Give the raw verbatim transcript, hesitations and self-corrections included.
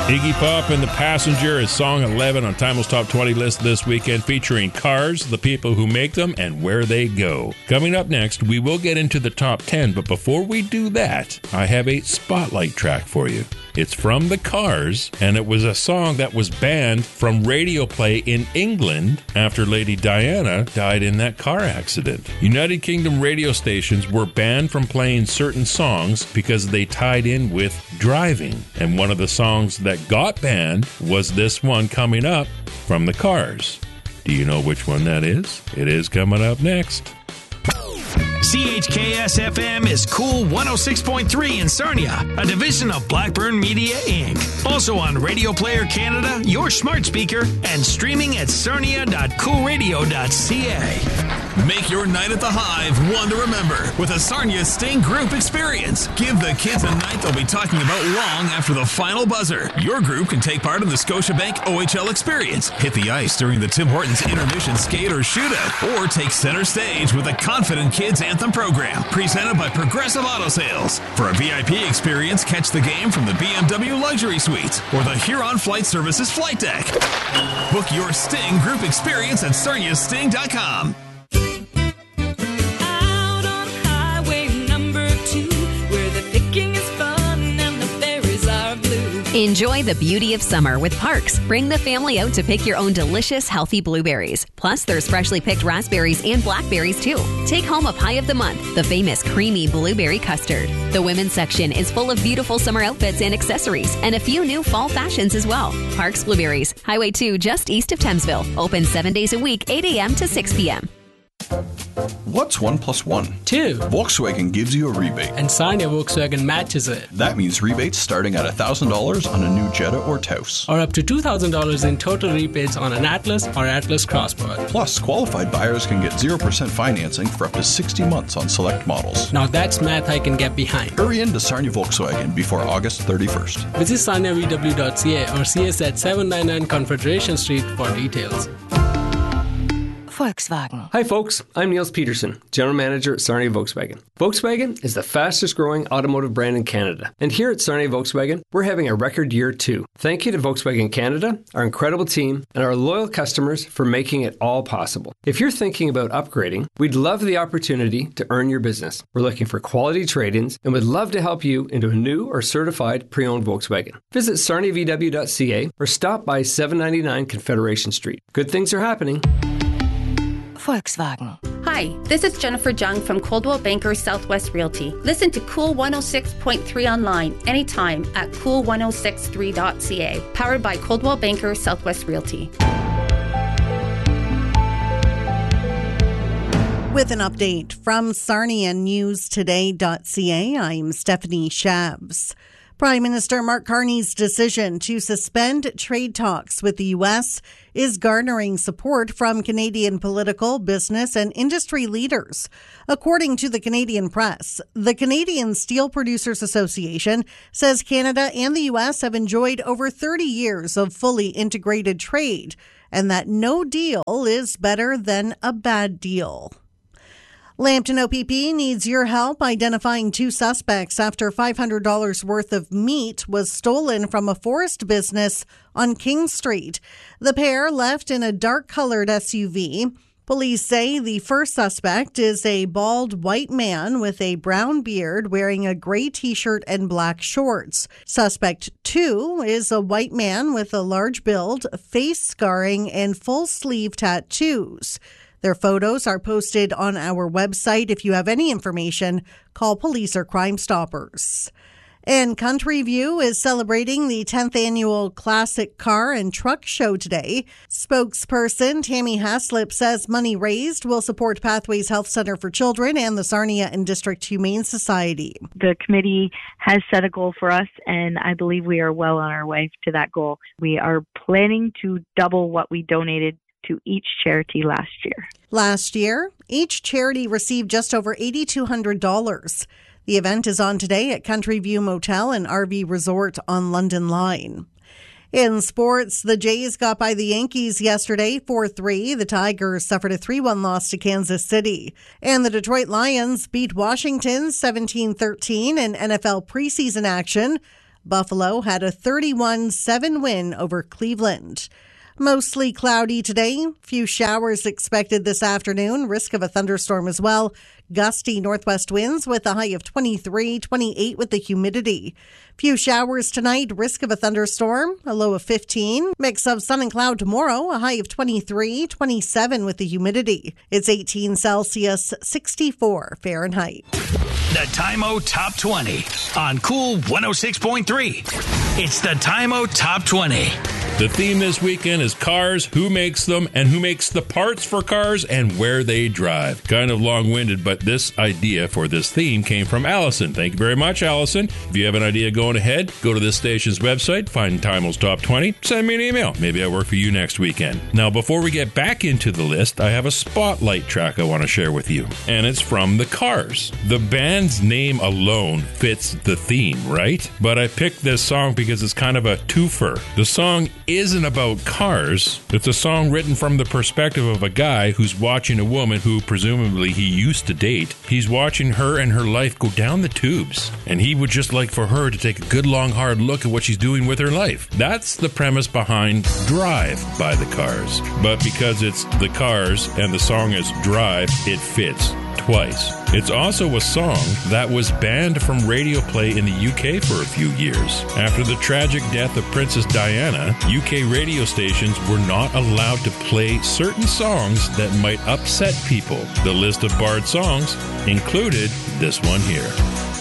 Iggy Pop and the Passenger is song eleven on Timeless Top twenty list this weekend, featuring Cars, the people who make them, and where they go. Coming up next, we will get into the top ten, but before we do that, I have a spotlight track for you. It's from the Cars, and it was a song that was banned from radio play in England after Lady Diana died in that car accident. United Kingdom radio stations were banned from playing certain songs because they tied in with driving. And one of the songs that got banned was this one coming up from the Cars. Do you know which one that is? It is coming up next. C H K S F M is Cool one oh six point three in Sarnia, a division of Blackburn Media, Incorporated. Also on Radio Player Canada, your smart speaker, and streaming at sarnia dot cool radio dot c a. Make your night at the Hive one to remember with a Sarnia Sting Group experience. Give the kids a night they'll be talking about long after the final buzzer. Your group can take part in the Scotiabank O H L experience, hit the ice during the Tim Hortons intermission skate or shootout, or take center stage with the Confident Kids Anthem program, presented by Progressive Auto Sales. For a V I P experience, catch the game from the B M W Luxury Suites or the Huron Flight Services flight deck. Book your Sting Group experience at sarnia sting dot com. Enjoy the beauty of summer with Parks. Bring the family out to pick your own delicious, healthy blueberries. Plus, there's freshly picked raspberries and blackberries, too. Take home a pie of the month, the famous creamy blueberry custard. The women's section is full of beautiful summer outfits and accessories, and a few new fall fashions as well. Parks Blueberries, Highway two, just east of Thamesville. Open seven days a week, eight a.m. to six p.m. What's one plus one? Two. Volkswagen gives you a rebate. And Sarnia Volkswagen matches it. That means rebates starting at one thousand dollars on a new Jetta or Taos. Or up to two thousand dollars in total rebates on an Atlas or Atlas Crossbow. Plus, qualified buyers can get zero percent financing for up to sixty months on select models. Now that's math I can get behind. Hurry in to Sarnia Volkswagen before August thirty-first. Visit sarnia v w dot c a or see us at seven ninety-nine Confederation Street for details. Volkswagen. Hi folks, I'm Niels Peterson, General Manager at Sarnia Volkswagen. Volkswagen is the fastest growing automotive brand in Canada. And here at Sarnia Volkswagen, we're having a record year too. Thank you to Volkswagen Canada, our incredible team, and our loyal customers for making it all possible. If you're thinking about upgrading, we'd love the opportunity to earn your business. We're looking for quality trade-ins and would love to help you into a new or certified pre-owned Volkswagen. Visit sarnia v w dot c a or stop by seven ninety-nine Confederation Street. Good things are happening. Volkswagen. Hi, this is Jennifer Jung from Coldwell Banker Southwest Realty. Listen to Cool one oh six point three online anytime at cool ten sixty-three dot c a. Powered by Coldwell Banker Southwest Realty. With an update from sarnia news today dot c a, I'm Stephanie Shabs. Prime Minister Mark Carney's decision to suspend trade talks with the U S is garnering support from Canadian political, business, and industry leaders. According to the Canadian Press, the Canadian Steel Producers Association says Canada and the U S have enjoyed over thirty years of fully integrated trade, and that no deal is better than a bad deal. Lambton O P P needs your help identifying two suspects after five hundred dollars worth of meat was stolen from a forest business on King Street. The pair left in a dark-colored S U V. Police say the first suspect is a bald white man with a brown beard wearing a gray T-shirt and black shorts. Suspect two is a white man with a large build, face scarring, and full-sleeve tattoos. Their photos are posted on our website. If you have any information, call police or Crime Stoppers. And Country View is celebrating the tenth annual Classic Car and Truck Show today. Spokesperson Tammy Haslip says money raised will support Pathways Health Center for Children and the Sarnia and District Humane Society. The committee has set a goal for us, and I believe we are well on our way to that goal. We are planning to double what we donated to each charity last year. Last year, each charity received just over eight thousand two hundred dollars. The event is on today at Country View Motel and R V Resort on London Line. In sports, the Jays got by the Yankees yesterday four three. The Tigers suffered a three one loss to Kansas City. And the Detroit Lions beat Washington seventeen thirteen in N F L preseason action. Buffalo had a thirty-one seven win over Cleveland. Mostly cloudy today. Few showers expected this afternoon. Risk of a thunderstorm as well. Gusty northwest winds with a high of twenty-three, twenty-eight with the humidity. Few showers tonight. Risk of a thunderstorm. A low of fifteen. Mix of sun and cloud tomorrow. A high of twenty-three, twenty-seven with the humidity. It's eighteen Celsius, sixty-four Fahrenheit. The Time-O Top twenty on Cool one oh six point three. It's the Time-O Top twenty. The theme this weekend is cars, who makes them, and who makes the parts for cars, and where they drive. Kind of long-winded, but this idea for this theme came from Allison. Thank you very much, Allison. If you have an idea going ahead, go to this station's website, find Time-O's Top twenty, send me an email. Maybe I'll work for you next weekend. Now, before we get back into the list, I have a spotlight track I want to share with you, and it's from the Cars. The band's name alone fits the theme, right? But I picked this song because it's kind of a twofer. The song isn't about cars. It's a song written from the perspective of a guy who's watching a woman who presumably he used to date. He's watching her and her life go down the tubes, and he would just like for her to take a good long hard look at what she's doing with her life. That's the premise behind Drive by the Cars. But because it's the Cars and the song is Drive, it fits twice. It's also a song that was banned from radio play in the U K for a few years. After the tragic death of Princess Diana, U K radio stations were not allowed to play certain songs that might upset people. The list of barred songs included this one here.